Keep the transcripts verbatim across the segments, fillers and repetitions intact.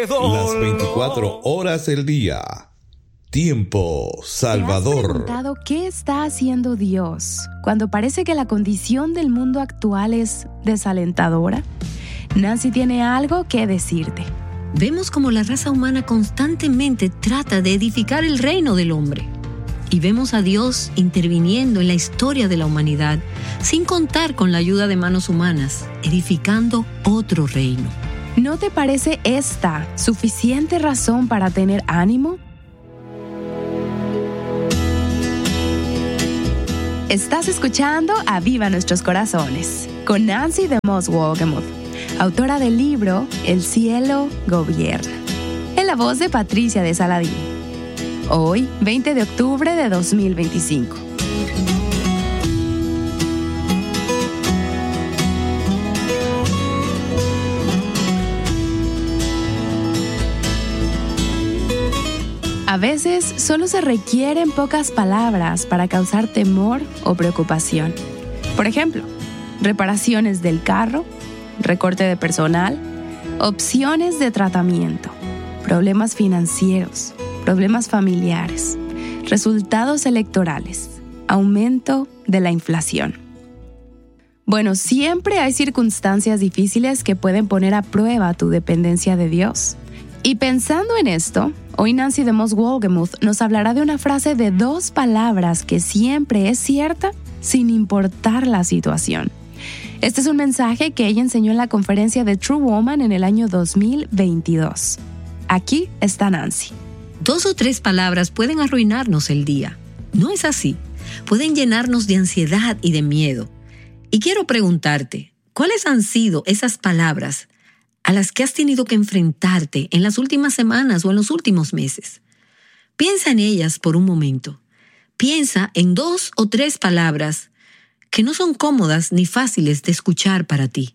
Las veinticuatro horas del día. Tiempo Salvador. ¿Te has preguntado qué está haciendo Dios cuando parece que la condición del mundo actual es desalentadora? Nancy tiene algo que decirte. Vemos como la raza humana constantemente trata de edificar el reino del hombre. Y vemos a Dios interviniendo en la historia de la humanidad, sin contar con la ayuda de manos humanas, edificando otro reino. ¿No te parece esta suficiente razón para tener ánimo? Estás escuchando Aviva Nuestros Corazones, con Nancy DeMoss Wolgemuth, autora del libro El cielo gobierna, en la voz de Patricia de Saladín. Hoy, veinte de octubre de dos mil veinticinco. A veces solo se requieren pocas palabras para causar temor o preocupación. Por ejemplo, reparaciones del carro, recorte de personal, opciones de tratamiento, problemas financieros, problemas familiares, resultados electorales, aumento de la inflación. Bueno, siempre hay circunstancias difíciles que pueden poner a prueba tu dependencia de Dios. Y pensando en esto, hoy Nancy DeMoss Wolgemuth nos hablará de una frase de dos palabras que siempre es cierta sin importar la situación. Este es un mensaje que ella enseñó en la conferencia de True Woman en el año dos mil veintidós. Aquí está Nancy. Dos o tres palabras pueden arruinarnos el día. No es así. Pueden llenarnos de ansiedad y de miedo. Y quiero preguntarte, ¿cuáles han sido esas palabras a las que has tenido que enfrentarte en las últimas semanas o en los últimos meses? Piensa en ellas por un momento. Piensa en dos o tres palabras que no son cómodas ni fáciles de escuchar para ti.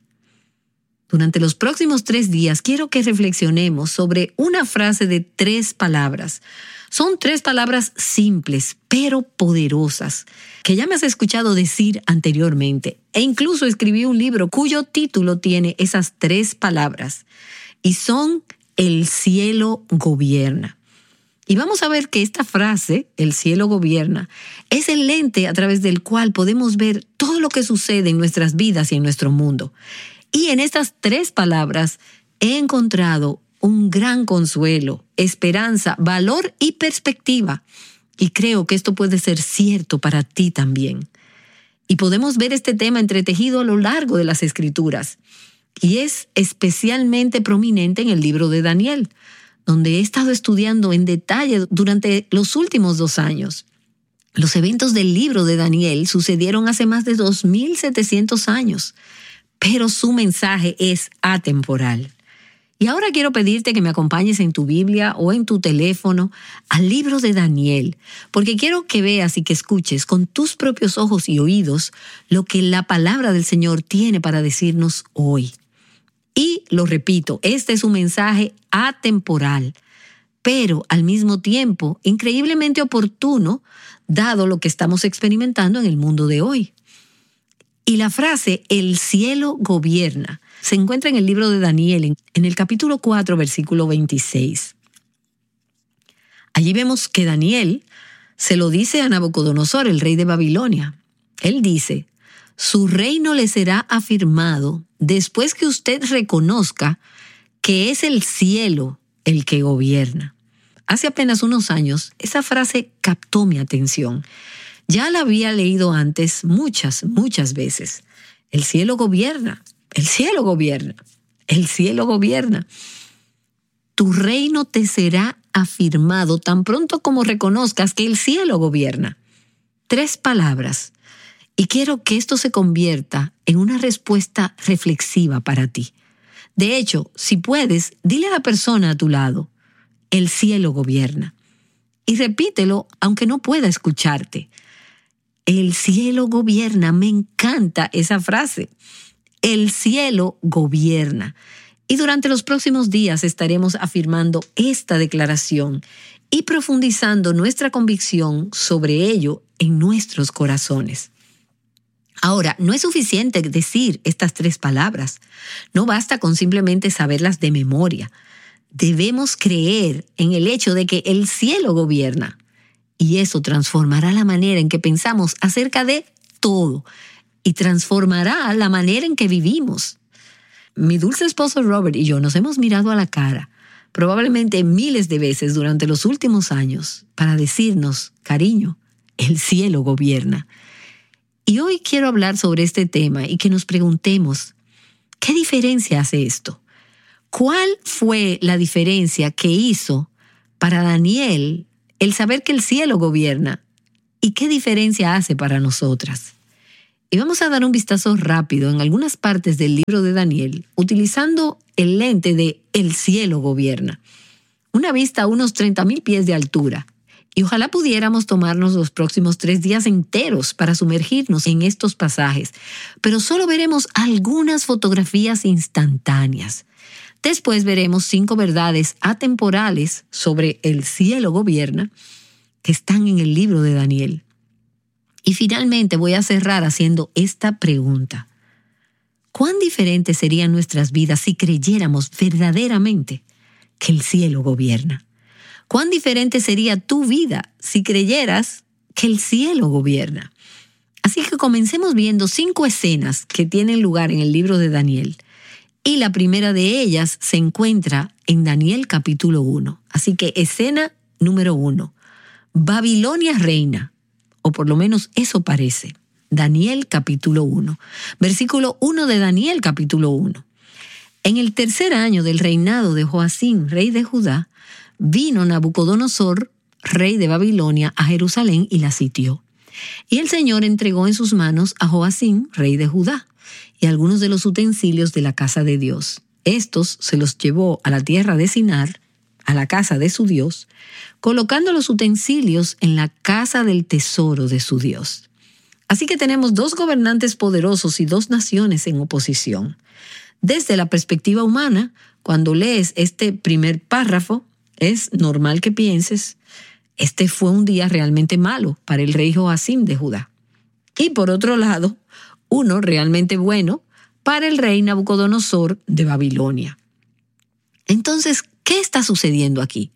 Durante los próximos tres días quiero que reflexionemos sobre una frase de tres palabras. Son tres palabras simples, pero poderosas, que ya me has escuchado decir anteriormente. E incluso escribí un libro cuyo título tiene esas tres palabras. Y son: el cielo gobierna. Y vamos a ver que esta frase, el cielo gobierna, es el lente a través del cual podemos ver todo lo que sucede en nuestras vidas y en nuestro mundo. Y en estas tres palabras he encontrado un gran consuelo, esperanza, valor y perspectiva. Y creo que esto puede ser cierto para ti también. Y podemos ver este tema entretejido a lo largo de las Escrituras. Y es especialmente prominente en el libro de Daniel, donde he estado estudiando en detalle durante los últimos dos años. Los eventos del libro de Daniel sucedieron hace más de dos mil setecientos años. Pero su mensaje es atemporal. Y ahora quiero pedirte que me acompañes en tu Biblia o en tu teléfono al libro de Daniel, porque quiero que veas y que escuches con tus propios ojos y oídos lo que la palabra del Señor tiene para decirnos hoy. Y lo repito, este es un mensaje atemporal, pero al mismo tiempo increíblemente oportuno, dado lo que estamos experimentando en el mundo de hoy. Y la frase «el cielo gobierna» se encuentra en el libro de Daniel, en, en el capítulo cuatro, versículo veintiséis. Allí vemos que Daniel se lo dice a Nabucodonosor, el rey de Babilonia. Él dice: «Su reino le será afirmado después que usted reconozca que es el cielo el que gobierna». Hace apenas unos años, esa frase captó mi atención. Ya la había leído antes muchas, muchas veces. El cielo gobierna, el cielo gobierna, el cielo gobierna. Tu reino te será afirmado tan pronto como reconozcas que el cielo gobierna. Tres palabras. Y quiero que esto se convierta en una respuesta reflexiva para ti. De hecho, si puedes, dile a la persona a tu lado: el cielo gobierna. Y repítelo aunque no pueda escucharte. El cielo gobierna. Me encanta esa frase. El cielo gobierna. Y durante los próximos días estaremos afirmando esta declaración y profundizando nuestra convicción sobre ello en nuestros corazones. Ahora, no es suficiente decir estas tres palabras. No basta con simplemente saberlas de memoria. debemos creer en el hecho de que el cielo gobierna. Y eso transformará la manera en que pensamos acerca de todo y transformará la manera en que vivimos. Mi dulce esposo Robert y yo nos hemos mirado a la cara probablemente miles de veces durante los últimos años para decirnos, cariño, el cielo gobierna. Y hoy quiero hablar sobre este tema y que nos preguntemos, ¿qué diferencia hace esto? ¿Cuál fue la diferencia que hizo para Daniel el saber que el cielo gobierna? ¿Y qué diferencia hace para nosotras? Y vamos a dar un vistazo rápido en algunas partes del libro de Daniel, utilizando el lente de el cielo gobierna. Una vista a unos treinta mil pies de altura. Y ojalá pudiéramos tomarnos los próximos tres días enteros para sumergirnos en estos pasajes, pero solo veremos algunas fotografías instantáneas. Después veremos cinco verdades atemporales sobre el cielo gobierna que están en el libro de Daniel. Y finalmente voy a cerrar haciendo esta pregunta. ¿Cuán diferentes serían nuestras vidas si creyéramos verdaderamente que el cielo gobierna? ¿Cuán diferente sería tu vida si creyeras que el cielo gobierna? Así que comencemos viendo cinco escenas que tienen lugar en el libro de Daniel. Y la primera de ellas se encuentra en Daniel capítulo uno. Así que escena número uno. Babilonia reina, o por lo menos eso parece. Daniel capítulo uno. Versículo uno de Daniel capítulo uno. En el tercer año del reinado de Joacim, rey de Judá, vino Nabucodonosor, rey de Babilonia, a Jerusalén y la sitió. Y el Señor entregó en sus manos a Joacim, rey de Judá, y algunos de los utensilios de la casa de Dios. Estos se los llevó a la tierra de Sinar, a la casa de su Dios, colocando los utensilios en la casa del tesoro de su Dios. Así que tenemos dos gobernantes poderosos y dos naciones en oposición. Desde la perspectiva humana, cuando lees este primer párrafo, es normal que pienses, este fue un día realmente malo para el rey Joacim de Judá. Y por otro lado, uno realmente bueno para el rey Nabucodonosor de Babilonia. Entonces, ¿qué está sucediendo aquí?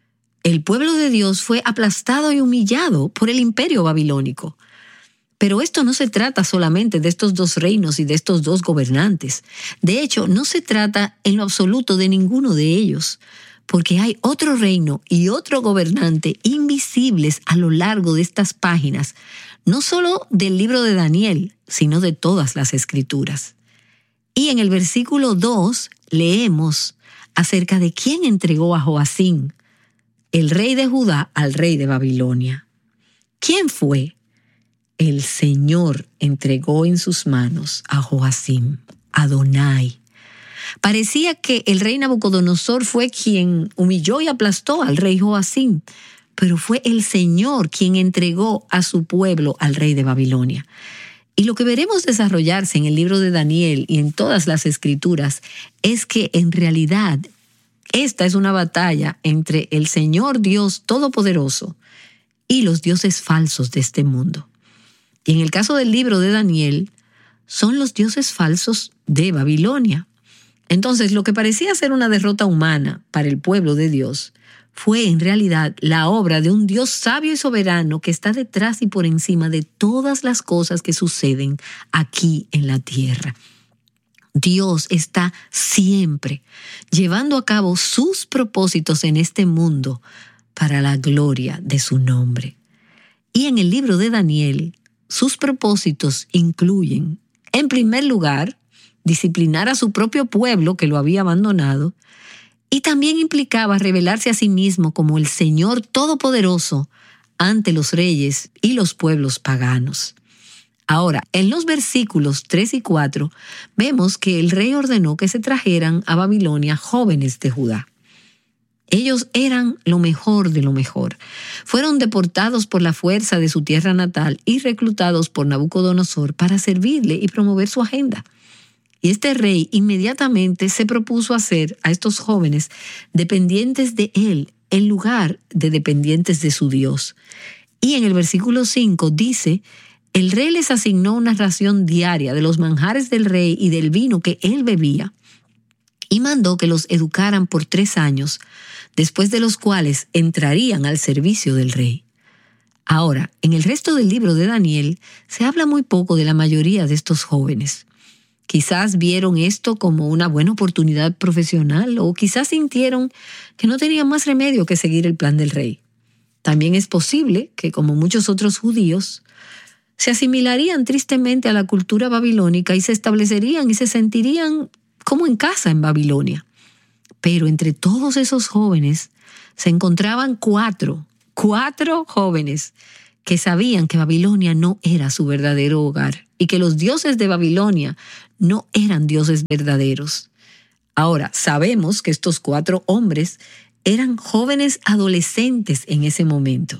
El pueblo de Dios fue aplastado y humillado por el imperio babilónico. Pero esto no se trata solamente de estos dos reinos y de estos dos gobernantes. De hecho, no se trata en lo absoluto de ninguno de ellos, porque hay otro reino y otro gobernante invisibles a lo largo de estas páginas, no solo del libro de Daniel, sino de todas las escrituras. Y en el versículo dos leemos acerca de quién entregó a Joacim, el rey de Judá, al rey de Babilonia. ¿Quién fue? El Señor entregó en sus manos a Joacim, Adonai. Parecía que el rey Nabucodonosor fue quien humilló y aplastó al rey Joacim, pero fue el Señor quien entregó a su pueblo al rey de Babilonia. Y lo que veremos desarrollarse en el libro de Daniel y en todas las escrituras es que en realidad esta es una batalla entre el Señor Dios Todopoderoso y los dioses falsos de este mundo. Y en el caso del libro de Daniel, son los dioses falsos de Babilonia. Entonces, lo que parecía ser una derrota humana para el pueblo de Dios fue en realidad la obra de un Dios sabio y soberano que está detrás y por encima de todas las cosas que suceden aquí en la tierra. Dios está siempre llevando a cabo sus propósitos en este mundo para la gloria de su nombre. Y en el libro de Daniel, sus propósitos incluyen, en primer lugar, disciplinar a su propio pueblo que lo había abandonado, y también implicaba revelarse a sí mismo como el Señor Todopoderoso ante los reyes y los pueblos paganos. Ahora, en los versículos tres y cuatro, vemos que el rey ordenó que se trajeran a Babilonia jóvenes de Judá. Ellos eran lo mejor de lo mejor. Fueron deportados por la fuerza de su tierra natal y reclutados por Nabucodonosor para servirle y promover su agenda. Y este rey inmediatamente se propuso hacer a estos jóvenes dependientes de él en lugar de dependientes de su Dios. Y en el versículo cinco dice, el rey les asignó una ración diaria de los manjares del rey y del vino que él bebía. y mandó que los educaran por tres años, después de los cuales entrarían al servicio del rey. Ahora, en el resto del libro de Daniel se habla muy poco de la mayoría de estos jóvenes. Quizás vieron esto como una buena oportunidad profesional o quizás sintieron que no tenían más remedio que seguir el plan del rey. También es posible que, como muchos otros judíos, se asimilarían tristemente a la cultura babilónica y se establecerían y se sentirían como en casa en Babilonia. Pero entre todos esos jóvenes se encontraban cuatro, cuatro jóvenes que sabían que Babilonia no era su verdadero hogar y que los dioses de Babilonia no eran dioses verdaderos. Ahora, sabemos que estos cuatro hombres eran jóvenes adolescentes en ese momento.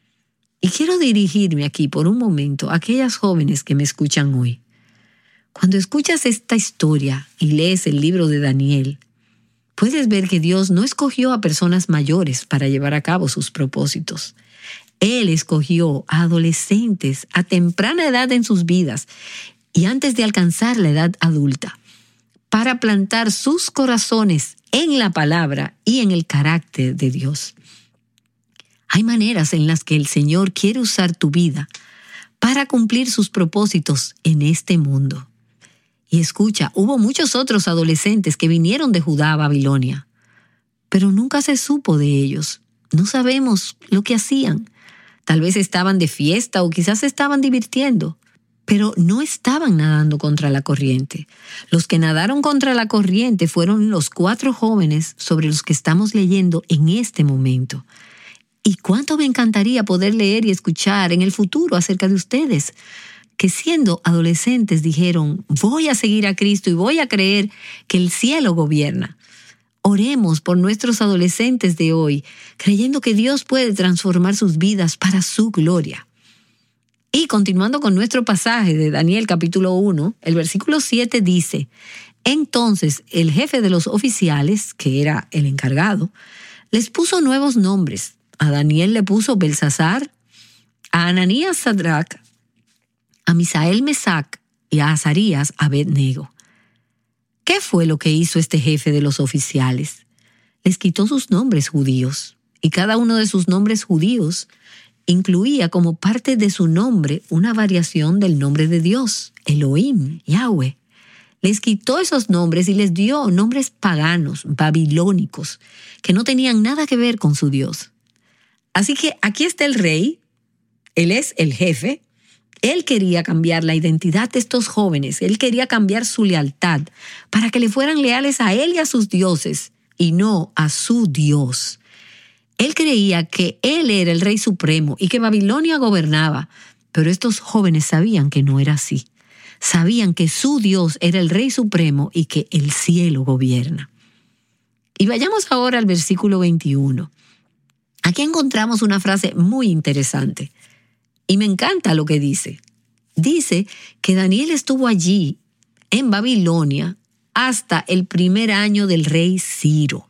Y quiero dirigirme aquí por un momento a aquellas jóvenes que me escuchan hoy. Cuando escuchas esta historia y lees el libro de Daniel, puedes ver que Dios no escogió a personas mayores para llevar a cabo sus propósitos. Él escogió a adolescentes a temprana edad en sus vidas y antes de alcanzar la edad adulta, para plantar sus corazones en la palabra y en el carácter de Dios. Hay maneras en las que el Señor quiere usar tu vida para cumplir sus propósitos en este mundo. Y escucha, hubo muchos otros adolescentes que vinieron de Judá a Babilonia, pero nunca se supo de ellos. No sabemos lo que hacían. Tal vez estaban de fiesta o quizás se estaban divirtiendo, pero no estaban nadando contra la corriente. Los que nadaron contra la corriente fueron los cuatro jóvenes sobre los que estamos leyendo en este momento. Y cuánto me encantaría poder leer y escuchar en el futuro acerca de ustedes, que siendo adolescentes dijeron, voy a seguir a Cristo y voy a creer que el cielo gobierna. Oremos por nuestros adolescentes de hoy, creyendo que Dios puede transformar sus vidas para su gloria. Y continuando con nuestro pasaje de Daniel capítulo uno, el versículo siete dice, entonces el jefe de los oficiales, que era el encargado, les puso nuevos nombres. A Daniel le puso Belsasar, a Ananías Sadrac, a Misael Mesac y a Azarías Abednego. ¿Qué fue lo que hizo este jefe de los oficiales? Les quitó sus nombres judíos, y cada uno de sus nombres judíos incluía como parte de su nombre una variación del nombre de Dios, Elohim, Yahweh. Les quitó esos nombres y les dio nombres paganos, babilónicos, que no tenían nada que ver con su Dios. Así que aquí está el rey, él es el jefe. Él quería cambiar la identidad de estos jóvenes, él quería cambiar su lealtad para que le fueran leales a él y a sus dioses y no a su Dios. Él creía que él era el rey supremo y que Babilonia gobernaba, pero estos jóvenes sabían que no era así. Sabían que su Dios era el rey supremo y que el cielo gobierna. Y vayamos ahora al versículo veintiuno. Aquí encontramos una frase muy interesante. Y me encanta lo que dice. Dice que Daniel estuvo allí, en Babilonia, hasta el primer año del rey Ciro.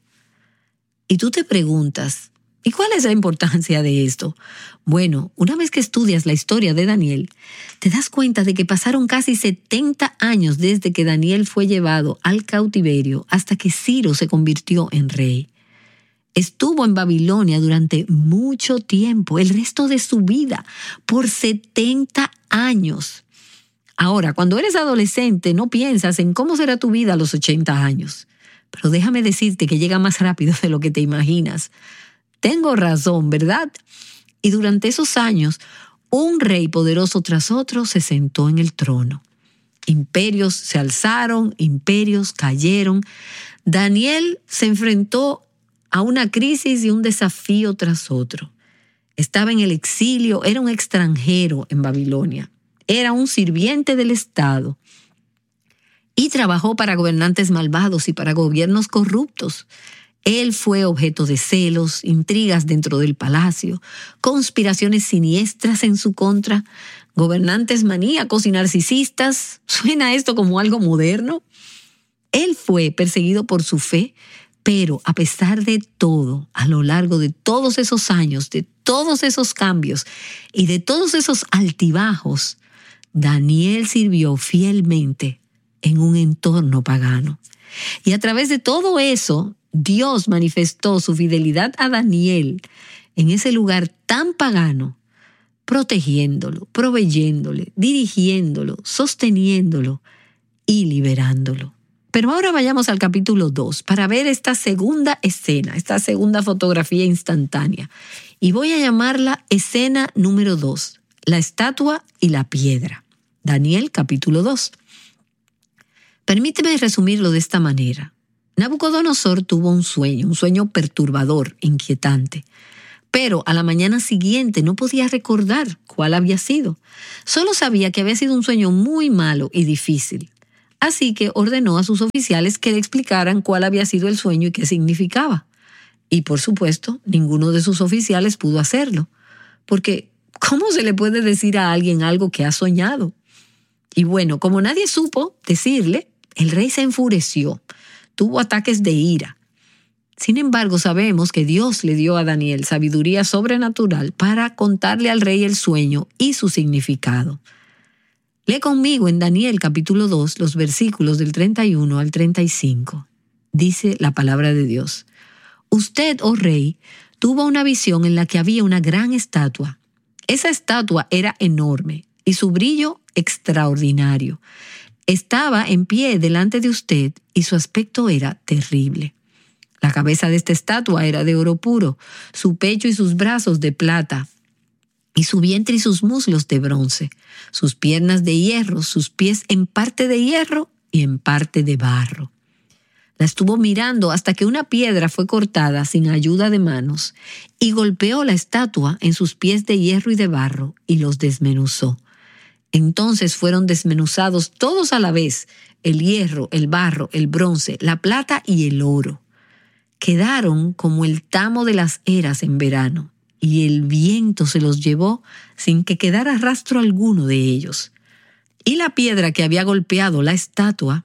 Y tú te preguntas, ¿y cuál es la importancia de esto? Bueno, una vez que estudias la historia de Daniel, te das cuenta de que pasaron casi setenta años desde que Daniel fue llevado al cautiverio hasta que Ciro se convirtió en rey. Estuvo en Babilonia durante mucho tiempo, el resto de su vida, por setenta años. Ahora, cuando eres adolescente, no piensas en cómo será tu vida a los ochenta años. Pero déjame decirte que llega más rápido de lo que te imaginas. Tengo razón, ¿verdad? Y durante esos años, un rey poderoso tras otro se sentó en el trono. Imperios se alzaron, imperios cayeron. Daniel se enfrentó a una crisis y un desafío tras otro. Estaba en el exilio, era un extranjero en Babilonia, era un sirviente del Estado y trabajó para gobernantes malvados y para gobiernos corruptos. Él fue objeto de celos, intrigas dentro del palacio, conspiraciones siniestras en su contra, gobernantes maníacos y narcisistas. ¿Suena esto como algo moderno? Él fue perseguido por su fe, pero a pesar de todo, a lo largo de todos esos años, de todos esos cambios y de todos esos altibajos, Daniel sirvió fielmente en un entorno pagano. Y a través de todo eso, Dios manifestó su fidelidad a Daniel en ese lugar tan pagano, protegiéndolo, proveyéndole, dirigiéndolo, sosteniéndolo y liberándolo. Pero ahora vayamos al capítulo dos para ver esta segunda escena, esta segunda fotografía instantánea. Y voy a llamarla escena número dos, la estatua y la piedra. Daniel capítulo dos. Permíteme resumirlo de esta manera. Nabucodonosor tuvo un sueño, un sueño perturbador, inquietante. Pero a la mañana siguiente no podía recordar cuál había sido. Solo sabía que había sido un sueño muy malo y difícil. Así que ordenó a sus oficiales que le explicaran cuál había sido el sueño y qué significaba. Y por supuesto, ninguno de sus oficiales pudo hacerlo. Porque, ¿cómo se le puede decir a alguien algo que ha soñado? Y bueno, como nadie supo decirle, el rey se enfureció. Tuvo ataques de ira. Sin embargo, sabemos que Dios le dio a Daniel sabiduría sobrenatural para contarle al rey el sueño y su significado. Lee conmigo en Daniel capítulo dos los versículos del treinta y uno al treinta y cinco. Dice la palabra de Dios. Usted, oh rey, tuvo una visión en la que había una gran estatua. Esa estatua era enorme y su brillo extraordinario. Estaba en pie delante de usted y su aspecto era terrible. La cabeza de esta estatua era de oro puro, su pecho y sus brazos de plata, y su vientre y sus muslos de bronce, sus piernas de hierro, sus pies en parte de hierro y en parte de barro. La estuvo mirando hasta que una piedra fue cortada sin ayuda de manos y golpeó la estatua en sus pies de hierro y de barro y los desmenuzó. Entonces fueron desmenuzados todos a la vez, el hierro, el barro, el bronce, la plata y el oro. Quedaron como el tamo de las eras en verano, y el viento se los llevó sin que quedara rastro alguno de ellos. Y la piedra que había golpeado la estatua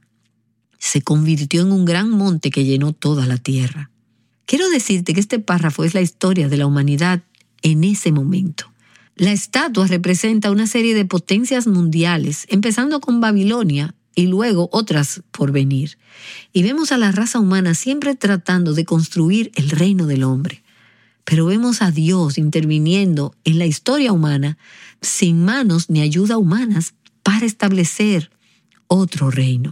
se convirtió en un gran monte que llenó toda la tierra. Quiero decirte que este párrafo es la historia de la humanidad en ese momento. La estatua representa una serie de potencias mundiales, empezando con Babilonia y luego otras por venir. Y vemos a la raza humana siempre tratando de construir el reino del hombre. Pero vemos a Dios interviniendo en la historia humana sin manos ni ayuda humanas para establecer otro reino.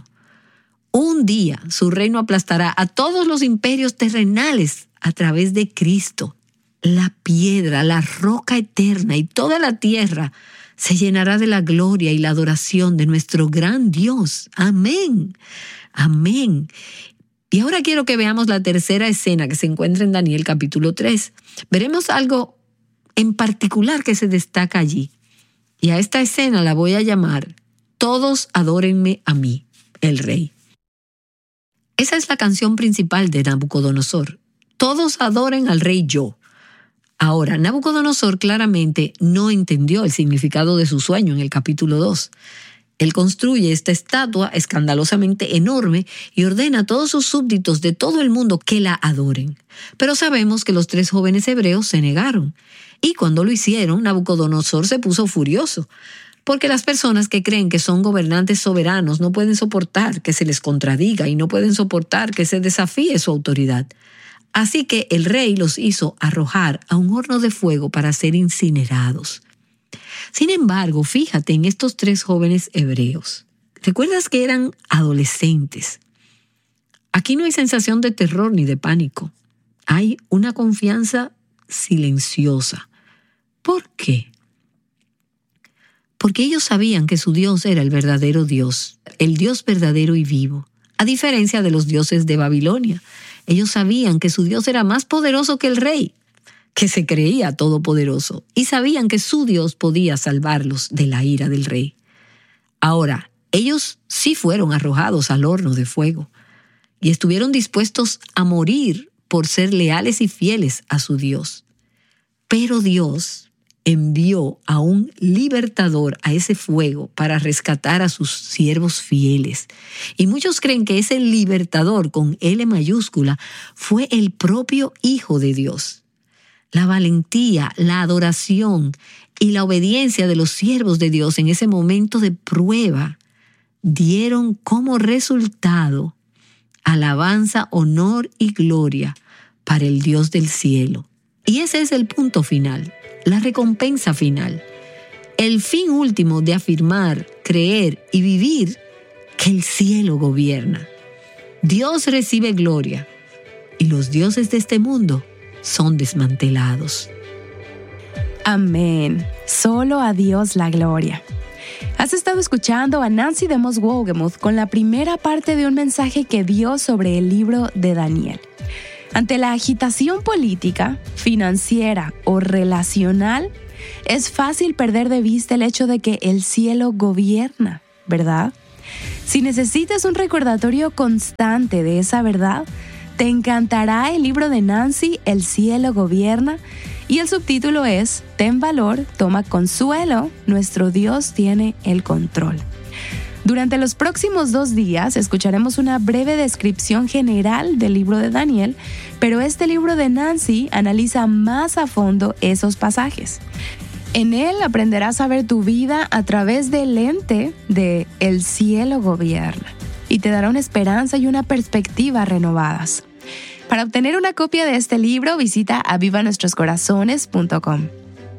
Un día su reino aplastará a todos los imperios terrenales a través de Cristo. La piedra, la roca eterna y toda la tierra se llenará de la gloria y la adoración de nuestro gran Dios. Amén. Amén. Y ahora quiero que veamos la tercera escena que se encuentra en Daniel capítulo tres. Veremos algo en particular que se destaca allí. Y a esta escena la voy a llamar Todos adórenme a mí, el rey. Esa es la canción principal de Nabucodonosor. Todos adoren al rey yo. Ahora, Nabucodonosor claramente no entendió el significado de su sueño en el capítulo dos. Él construye esta estatua escandalosamente enorme y ordena a todos sus súbditos de todo el mundo que la adoren. Pero sabemos que los tres jóvenes hebreos se negaron. Y cuando lo hicieron, Nabucodonosor se puso furioso, porque las personas que creen que son gobernantes soberanos no pueden soportar que se les contradiga y no pueden soportar que se desafíe su autoridad. Así que el rey los hizo arrojar a un horno de fuego para ser incinerados. Sin embargo, fíjate en estos tres jóvenes hebreos. ¿Recuerdas que eran adolescentes? Aquí no hay sensación de terror ni de pánico. Hay una confianza silenciosa. ¿Por qué? Porque ellos sabían que su Dios era el verdadero Dios, el Dios verdadero y vivo, a diferencia de los dioses de Babilonia. Ellos sabían que su Dios era más poderoso que el rey, que se creía todopoderoso, y sabían que su Dios podía salvarlos de la ira del rey. Ahora, ellos sí fueron arrojados al horno de fuego y estuvieron dispuestos a morir por ser leales y fieles a su Dios. Pero Dios envió a un libertador a ese fuego para rescatar a sus siervos fieles. Y muchos creen que ese libertador con L mayúscula fue el propio Hijo de Dios. La valentía, la adoración y la obediencia de los siervos de Dios en ese momento de prueba dieron como resultado alabanza, honor y gloria para el Dios del cielo. Y ese es el punto final, la recompensa final, el fin último de afirmar, creer y vivir que el cielo gobierna. Dios recibe gloria y los dioses de este mundo son desmantelados. Amén. Solo a Dios la gloria. Has estado escuchando a Nancy DeMoss Wolgemuth con la primera parte de un mensaje que dio sobre el libro de Daniel. Ante la agitación política, financiera o relacional, es fácil perder de vista el hecho de que el cielo gobierna, ¿verdad? Si necesitas un recordatorio constante de esa verdad, te encantará el libro de Nancy, El cielo gobierna, y el subtítulo es Ten valor, toma consuelo, nuestro Dios tiene el control. Durante los próximos dos días escucharemos una breve descripción general del libro de Daniel, pero este libro de Nancy analiza más a fondo esos pasajes. En él aprenderás a ver tu vida a través del lente de El cielo gobierna y te dará una esperanza y una perspectiva renovadas. Para obtener una copia de este libro, visita aviva nuestros corazones punto com.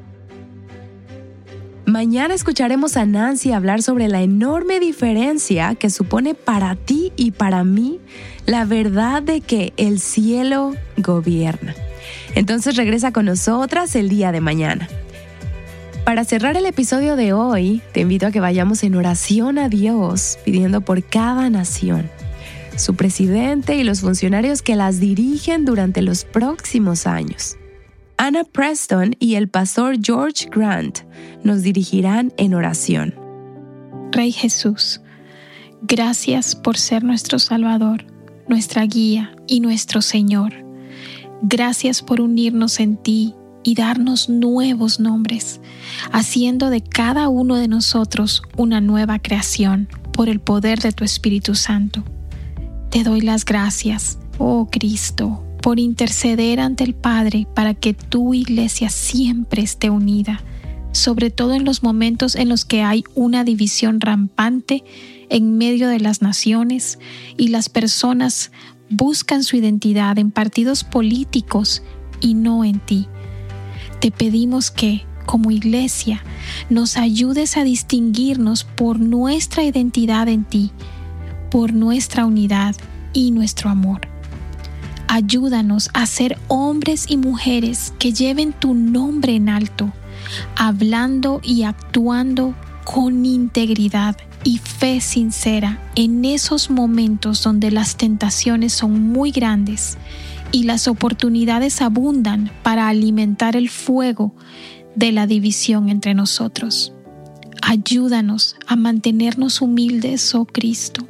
Mañana escucharemos a Nancy hablar sobre la enorme diferencia que supone para ti y para mí la verdad de que el cielo gobierna. Entonces regresa con nosotras el día de mañana. Para cerrar el episodio de hoy, te invito a que vayamos en oración a Dios, pidiendo por cada nación, su presidente y los funcionarios que las dirigen durante los próximos años. Anna Preston y el pastor George Grant nos dirigirán en oración. Rey Jesús, gracias por ser nuestro Salvador, nuestra guía y nuestro Señor. Gracias por unirnos en ti y darnos nuevos nombres, haciendo de cada uno de nosotros una nueva creación por el poder de tu Espíritu Santo. Te doy las gracias, oh Cristo, por interceder ante el Padre para que tu iglesia siempre esté unida, sobre todo en los momentos en los que hay una división rampante en medio de las naciones y las personas buscan su identidad en partidos políticos y no en ti. Te pedimos que, como iglesia, nos ayudes a distinguirnos por nuestra identidad en ti, por nuestra unidad y nuestro amor. Ayúdanos a ser hombres y mujeres que lleven tu nombre en alto, hablando y actuando con integridad y fe sincera en esos momentos donde las tentaciones son muy grandes y las oportunidades abundan para alimentar el fuego de la división entre nosotros. Ayúdanos a mantenernos humildes, oh Cristo.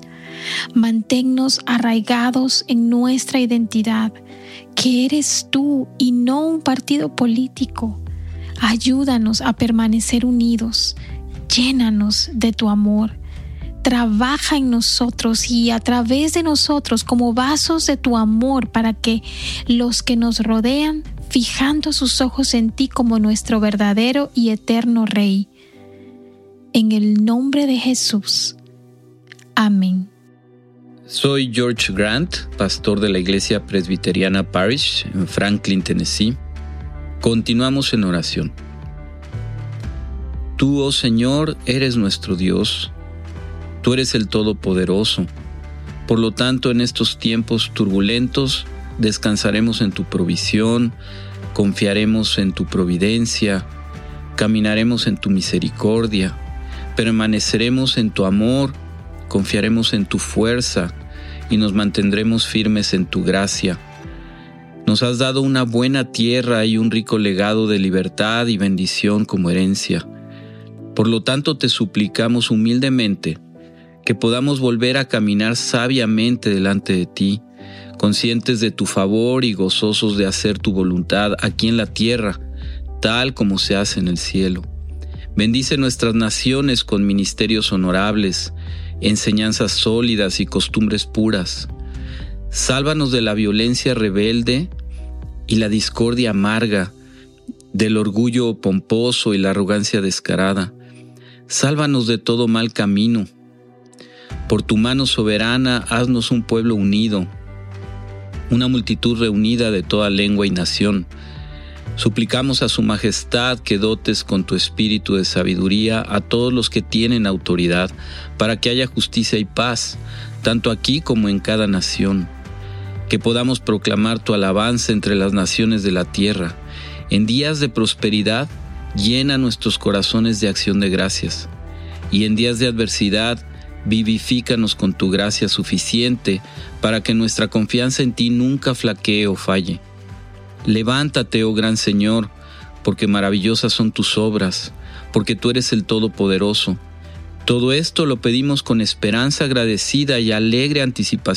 Manténnos arraigados en nuestra identidad, que eres tú y no un partido político. Ayúdanos a permanecer unidos, llénanos de tu amor. Trabaja en nosotros y a través de nosotros como vasos de tu amor para que los que nos rodean, fijando sus ojos en ti como nuestro verdadero y eterno Rey. En el nombre de Jesús. Amén. Soy George Grant, pastor de la Iglesia Presbiteriana Parish en Franklin, Tennessee. Continuamos en oración. Tú, oh Señor, eres nuestro Dios. Tú eres el Todopoderoso. Por lo tanto, en estos tiempos turbulentos, descansaremos en tu provisión, confiaremos en tu providencia, caminaremos en tu misericordia, permaneceremos en tu amor, confiaremos en tu fuerza y nos mantendremos firmes en tu gracia. Nos has dado una buena tierra y un rico legado de libertad y bendición como herencia. Por lo tanto, te suplicamos humildemente que podamos volver a caminar sabiamente delante de ti, conscientes de tu favor y gozosos de hacer tu voluntad aquí en la tierra, tal como se hace en el cielo. Bendice nuestras naciones con ministerios honorables, enseñanzas sólidas y costumbres puras. Sálvanos de la violencia rebelde y la discordia amarga, del orgullo pomposo y la arrogancia descarada. Sálvanos de todo mal camino, Por tu mano soberana, haznos un pueblo unido, una multitud reunida de toda lengua y nación. Suplicamos a su majestad que dotes con tu espíritu de sabiduría a todos los que tienen autoridad, para que haya justicia y paz, tanto aquí como en cada nación. Que podamos proclamar tu alabanza entre las naciones de la tierra. En días de prosperidad, llena nuestros corazones de acción de gracias. Y en días de adversidad, vivifícanos con tu gracia suficiente para que nuestra confianza en ti nunca flaquee o falle. Levántate, oh gran Señor, porque maravillosas son tus obras, porque tú eres el Todopoderoso. Todo esto lo pedimos con esperanza agradecida y alegre anticipación